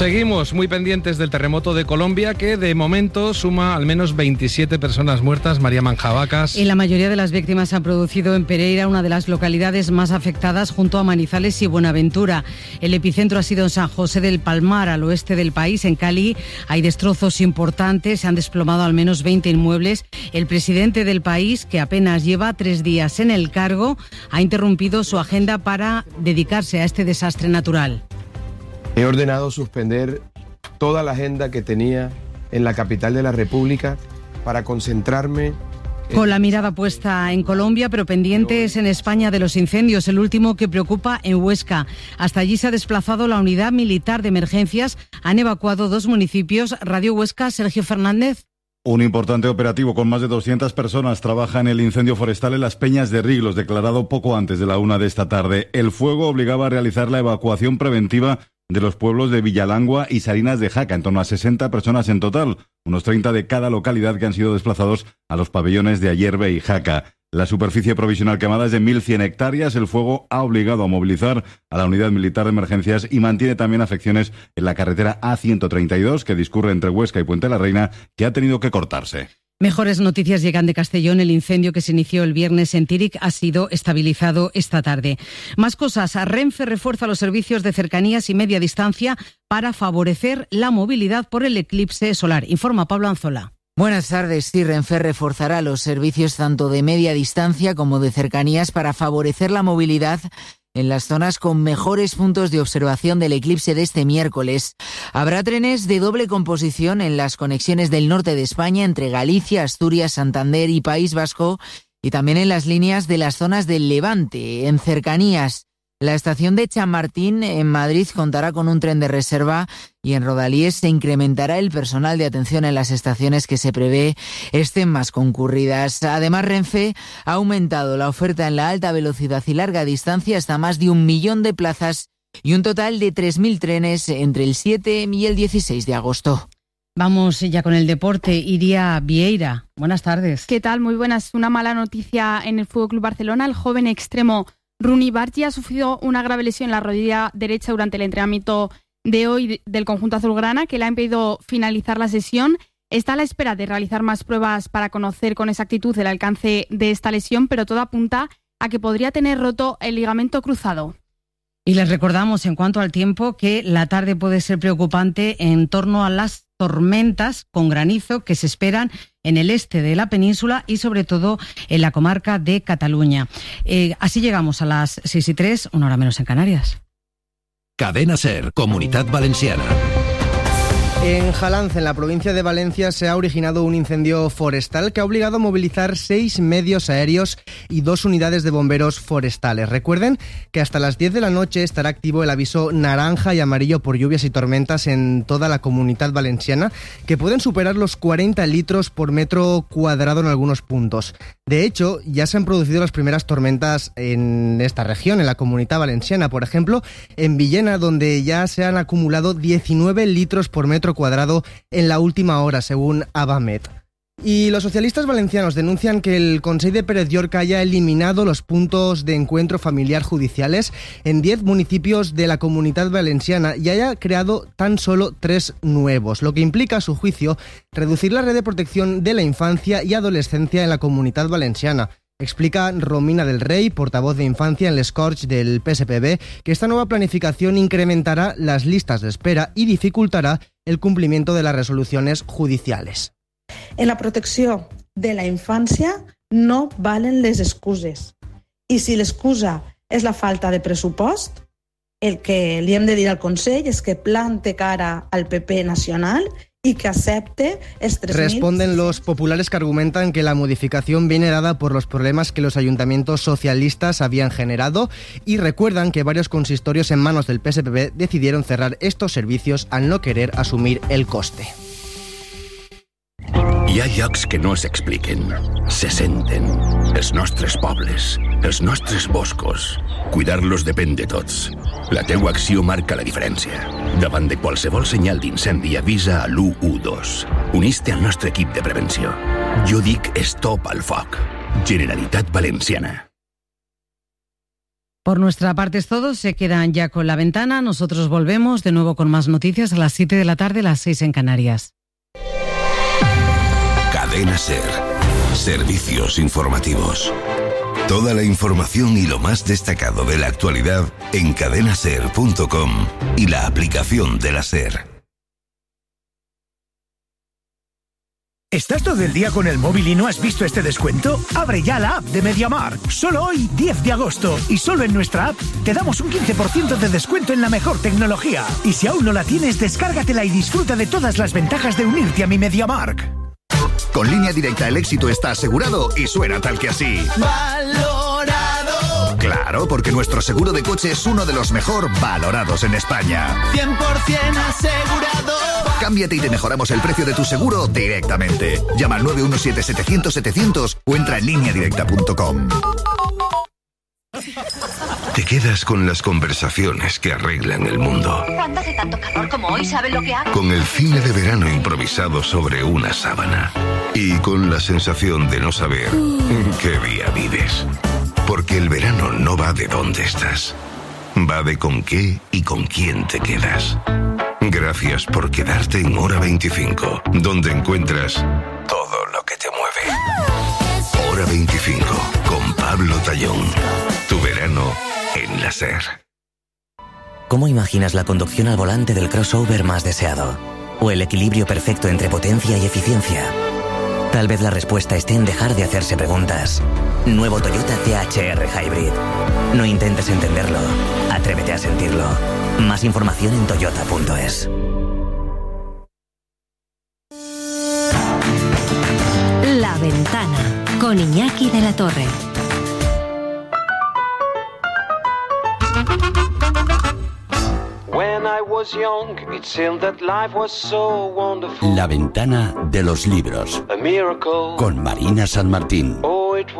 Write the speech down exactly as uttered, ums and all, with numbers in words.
Seguimos muy pendientes del terremoto de Colombia, que de momento suma al menos veintisiete personas muertas. María Manjabacas. Y la mayoría de las víctimas se han producido en Pereira, una de las localidades más afectadas junto a Manizales y Buenaventura. El epicentro ha sido en San José del Palmar, al oeste del país. En Cali hay destrozos importantes, se han desplomado al menos veinte inmuebles. El presidente del país, que apenas lleva tres días en el cargo, ha interrumpido su agenda para dedicarse a este desastre natural. He ordenado suspender toda la agenda que tenía en la capital de la República para concentrarme... Con la mirada puesta en Colombia, pero pendientes en España de los incendios, el último que preocupa en Huesca. Hasta allí se ha desplazado la unidad militar de emergencias. Han evacuado dos municipios. Radio Huesca, Sergio Fernández. Un importante operativo con más de doscientas personas trabaja en el incendio forestal en las Peñas de Riglos, declarado poco antes de la una de esta tarde. El fuego obligaba a realizar la evacuación preventiva de los pueblos de Villalangua y Salinas de Jaca, en torno a sesenta personas en total, unos treinta de cada localidad que han sido desplazados a los pabellones de Ayerbe y Jaca. La superficie provisional quemada es de mil cien hectáreas. El fuego ha obligado a movilizar a la unidad militar de emergencias y mantiene también afecciones en la carretera A ciento treinta y dos, que discurre entre Huesca y Puente la Reina, que ha tenido que cortarse. Mejores noticias llegan de Castellón. El incendio que se inició el viernes en Tíric ha sido estabilizado esta tarde. Más cosas. Renfe refuerza los servicios de cercanías y media distancia para favorecer la movilidad por el eclipse solar. Informa Pablo Anzola. Buenas tardes. Sí, Renfe reforzará los servicios tanto de media distancia como de cercanías para favorecer la movilidad en las zonas con mejores puntos de observación del eclipse de este miércoles. Habrá trenes de doble composición en las conexiones del norte de España entre Galicia, Asturias, Santander y País Vasco, y también en las líneas de las zonas del Levante. En cercanías, la estación de Chamartín en Madrid contará con un tren de reserva y en Rodalíes se incrementará el personal de atención en las estaciones que se prevé estén más concurridas. Además, Renfe ha aumentado la oferta en la alta velocidad y larga distancia hasta más de un millón de plazas y un total de tres mil trenes entre el siete y el dieciséis de agosto. Vamos ya con el deporte. Iria Vieira, buenas tardes. ¿Qué tal? Muy buenas. Una mala noticia en el F C Barcelona. El joven extremo Rooney Bargi ha sufrido una grave lesión en la rodilla derecha durante el entrenamiento de hoy del conjunto azulgrana, que le ha impedido finalizar la sesión. Está a la espera de realizar más pruebas para conocer con exactitud el alcance de esta lesión, pero todo apunta a que podría tener roto el ligamento cruzado. Y les recordamos, en cuanto al tiempo, que la tarde puede ser preocupante en torno a las tormentas con granizo que se esperan en el este de la península y sobre todo en la comarca de Cataluña. Eh, así llegamos a las seis y tres, una hora menos en Canarias. Cadena SER, Comunidad Valenciana. En Jalance, en la provincia de Valencia, se ha originado un incendio forestal que ha obligado a movilizar seis medios aéreos y dos unidades de bomberos forestales. Recuerden que hasta las diez de la noche estará activo el aviso naranja y amarillo por lluvias y tormentas en toda la Comunidad Valenciana, que pueden superar los cuarenta litros por metro cuadrado en algunos puntos. De hecho, ya se han producido las primeras tormentas en esta región, en la Comunidad Valenciana. Por ejemplo, en Villena, donde ya se han acumulado diecinueve litros por metro cuadrado en la última hora, según Abamet. Y los socialistas valencianos denuncian que el Consell de Pérez Llorca haya eliminado los puntos de encuentro familiar judiciales en diez municipios de la Comunidad Valenciana y haya creado tan solo tres nuevos, lo que implica, a su juicio, reducir la red de protección de la infancia y adolescencia en la Comunidad Valenciana. Explica Romina del Rey, portavoz de infancia en Les Corts del P S P B, que esta nueva planificación incrementará las listas de espera y dificultará el cumplimiento de las resoluciones judiciales. En la protecció de la infància no valen les excuses. I si l'excusa és la falta de pressupost, el que li hem de dir al Consell és que plante cara al P P nacional y que acepte els tres mil... Responden los populares, que argumentan que la modificación viene dada por los problemas que los ayuntamientos socialistas habían generado y recuerdan que varios consistorios en manos del P S P B decidieron cerrar estos servicios al no querer asumir el coste. Hi ha llocs que no s'expliquen, se senten. Els nostres pobles, els nostres boscos. Cuidar-los depèn de tots. La teua acció marca la diferència. Davant de qualsevol senyal d'incendi, avisa a l'u u dos. Unís-te al nostre equip de prevenció. Jo dic stop al foc. Generalitat Valenciana. Por nuestra parte es todo, se quedan ya con La Ventana. Nosotros volvemos de nuevo con más noticias a las siete de la tarde, las seis en Canarias. Cadena SER. Servicios informativos. Toda la información y lo más destacado de la actualidad en cadena ser punto com y la aplicación de la SER. ¿Estás todo el día con el móvil y no has visto este descuento? Abre ya la app de MediaMarkt. Solo hoy, diez de agosto. Y solo en nuestra app te damos un quince por ciento de descuento en la mejor tecnología. Y si aún no la tienes, descárgatela y disfruta de todas las ventajas de unirte a mi MediaMarkt. Con Línea Directa el éxito está asegurado y suena tal que así. ¡Valorado! Claro, porque nuestro seguro de coche es uno de los mejor valorados en España. cien por ciento asegurado. Cámbiate y te mejoramos el precio de tu seguro directamente. Llama al nueve uno siete setecientos setecientos o entra en línea directa punto com. Te quedas con las conversaciones que arreglan el mundo. Cuando hace tanto calor como hoy, ¿saben lo que hago? Con el cine de verano improvisado sobre una sábana. Y con la sensación de no saber en qué día vives. Porque el verano no va de dónde estás. Va de con qué y con quién te quedas. Gracias por quedarte en Hora veinticinco, donde encuentras todo lo que te mueve. Hora veinticinco, con Pablo Tallón. Tu verano en la SER. ¿Cómo imaginas la conducción al volante del crossover más deseado? ¿O el equilibrio perfecto entre potencia y eficiencia? Tal vez la respuesta esté en dejar de hacerse preguntas. Nuevo Toyota T H R Hybrid. No intentes entenderlo. Atrévete a sentirlo. Más información en toyota punto es. La Ventana, con Iñaki de la Torre. La Ventana de los libros, con Marina San Martín.